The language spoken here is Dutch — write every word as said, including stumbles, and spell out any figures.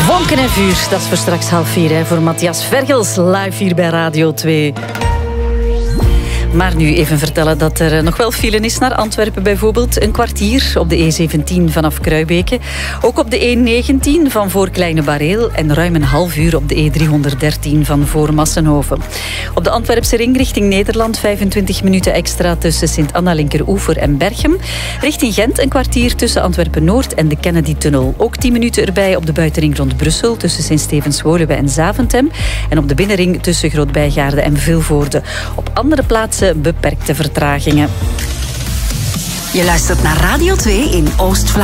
Vonken en vuur, dat is voor straks half vier hè, voor Matthias Vergels, live hier bij Radio twee. Maar nu even vertellen dat er nog wel file is naar Antwerpen bijvoorbeeld. Een kwartier op de E zeventien vanaf Kruibeke. Ook op de E negentien van voor Kleine Bareel. En ruim een half uur op de E driehonderddertien van voor Massenhoven. Op de Antwerpse ring richting Nederland vijfentwintig minuten extra tussen Sint-Anna-Linkeroever en Berchem. Richting Gent een kwartier tussen Antwerpen-Noord en de Kennedy-tunnel. Ook tien minuten erbij op de buitenring rond Brussel tussen Sint-Stevens-Woluwe en Zaventem. En op de binnenring tussen Groot-Bijgaarde en Vilvoorde. Op andere plaatsen beperkte vertragingen. Je luistert naar Radio twee in Oost-Vlaanderen.